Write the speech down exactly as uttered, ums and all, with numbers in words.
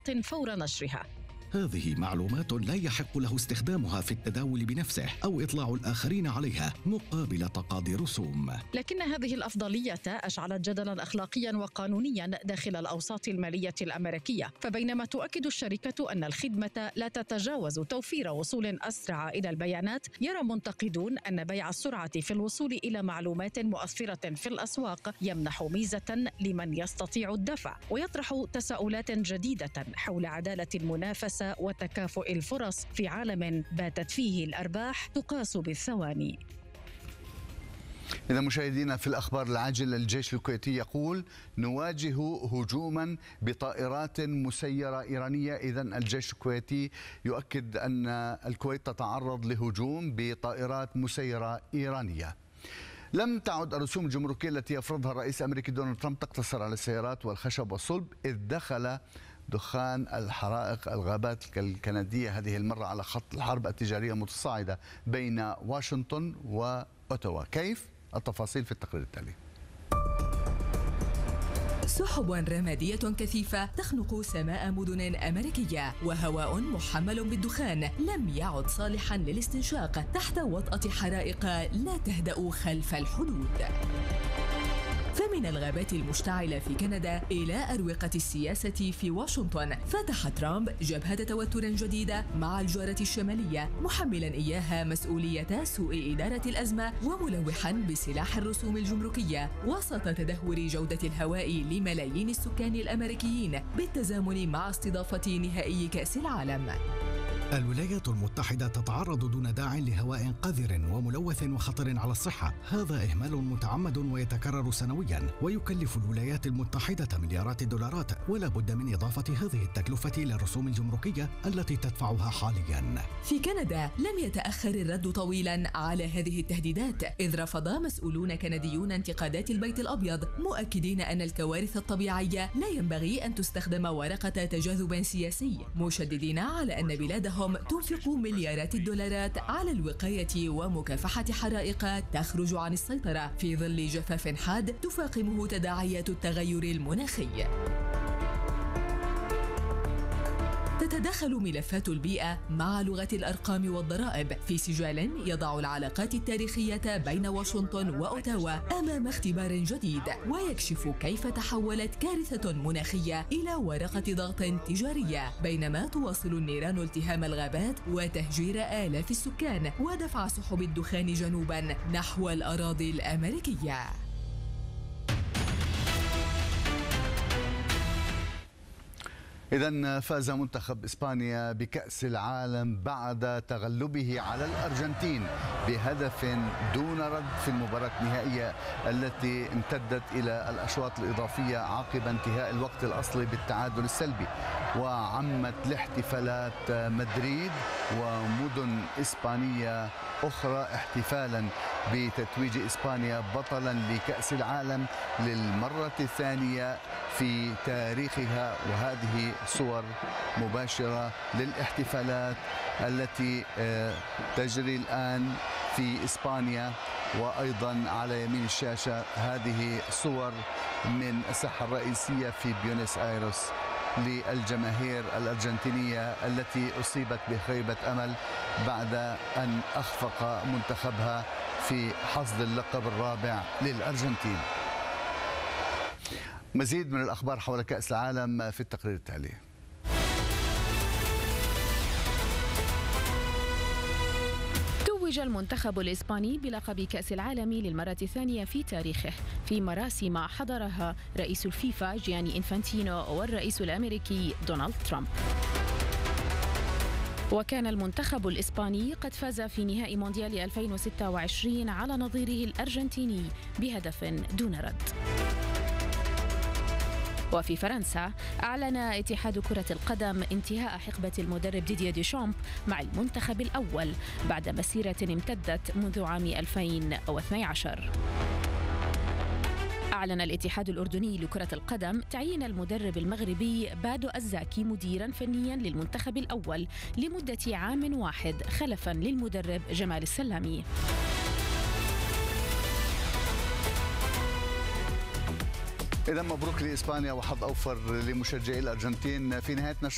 فور نشرها. هذه معلومات لا يحق له استخدامها في التداول بنفسه أو إطلاع الآخرين عليها مقابل تقاضي رسوم. لكن هذه الأفضلية أشعلت جدلا أخلاقيا وقانونيا داخل الأوساط المالية الأمريكية، فبينما تؤكد الشركة أن الخدمة لا تتجاوز توفير وصول أسرع إلى البيانات، يرى منتقدون أن بيع السرعة في الوصول إلى معلومات مؤثرة في الأسواق يمنح ميزة لمن يستطيع الدفع، ويطرح تساؤلات جديدة حول عدالة المنافسة وتكافؤ الفرص في عالم باتت فيه الأرباح تقاس بالثواني. إذا مشاهدينا في الأخبار العاجلة، الجيش الكويتي يقول نواجه هجوما بطائرات مسيرة إيرانية. إذا الجيش الكويتي يؤكد أن الكويت تتعرض لهجوم بطائرات مسيرة إيرانية. لم تعد الرسوم الجمركية التي يفرضها الرئيس الأمريكي دونالد ترامب تقتصر على السيارات والخشب والصلب، إذ دخل دخان الحرائق الغابات الكندية هذه المرة على خط الحرب التجارية المتصاعدة بين واشنطن وأوتاوا. كيف؟ التفاصيل في التقرير التالي. سحب رمادية كثيفة تخنق سماء مدن أمريكية، وهواء محمل بالدخان لم يعد صالحا للاستنشاق تحت وطأة حرائق لا تهدأ خلف الحدود. فمن الغابات المشتعلة في كندا إلى أروقة السياسة في واشنطن، فتح ترامب جبهة توتر جديدة مع الجارة الشمالية، محملا إياها مسؤولية سوء إدارة الأزمة وملوحا بسلاح الرسوم الجمركية وسط تدهور جودة الهواء لملايين السكان الأمريكيين بالتزامن مع استضافة نهائي كأس العالم. الولايات المتحدة تتعرض دون داع لهواء قذر وملوث وخطر على الصحة. هذا إهمال متعمد ويتكرر سنويا ويكلف الولايات المتحدة مليارات الدولارات، ولا بد من إضافة هذه التكلفة للرسوم الجمركية التي تدفعها حاليا. في كندا لم يتأخر الرد طويلا على هذه التهديدات، إذ رفض مسؤولون كنديون انتقادات البيت الأبيض، مؤكدين أن الكوارث الطبيعية لا ينبغي أن تستخدم ورقة تجاذب سياسي، مشددين على أن بلادهم تنفق مليارات الدولارات على الوقاية ومكافحة حرائق تخرج عن السيطرة في ظل جفاف حاد تفاقمه تداعيات التغير المناخي. تتداخل ملفات البيئة مع لغة الأرقام والضرائب في سجال يضع العلاقات التاريخية بين واشنطن وأوتاوا أمام اختبار جديد، ويكشف كيف تحولت كارثة مناخية إلى ورقة ضغط تجارية، بينما تواصل النيران التهام الغابات وتهجير آلاف السكان ودفع سحب الدخان جنوبا نحو الأراضي الأمريكية. إذن فاز منتخب إسبانيا بكأس العالم بعد تغلبه على الأرجنتين بهدف دون رد في المباراة النهائية التي امتدت إلى الأشواط الإضافية عقب انتهاء الوقت الأصلي بالتعادل السلبي. وعمت الاحتفالات مدريد ومدن إسبانية أخرى احتفالا بتتويج إسبانيا بطلا لكأس العالم للمرة الثانية في تاريخها. وهذه صور مباشرة للاحتفالات التي تجري الآن في إسبانيا. وأيضا على يمين الشاشة هذه صور من الساحة الرئيسية في بيونس آيرس للجماهير الأرجنتينية التي أصيبت بخيبة أمل بعد أن أخفق منتخبها في حصد اللقب الرابع للأرجنتين. مزيد من الأخبار حول كأس العالم في التقرير التالي. توج المنتخب الإسباني بلقب كأس العالم للمرة الثانية في تاريخه في مراسم حضرها رئيس الفيفا جياني إنفانتينو والرئيس الأمريكي دونالد ترامب. وكان المنتخب الإسباني قد فاز في نهائي مونديال ألفين وستة وعشرين على نظيره الأرجنتيني بهدف دون رد. وفي فرنسا أعلن اتحاد كرة القدم انتهاء حقبة المدرب ديدييه ديشامب مع المنتخب الأول بعد مسيرة امتدت منذ عام ألفين واثني عشر. أعلن الاتحاد الأردني لكرة القدم تعيين المدرب المغربي بادو الزاكي مديراً فنياً للمنتخب الأول لمدة عام واحد خلفاً للمدرب جمال السلامي. إذا مبروك لإسبانيا وحظ أوفر لمشجعي الأرجنتين في نهاية نشر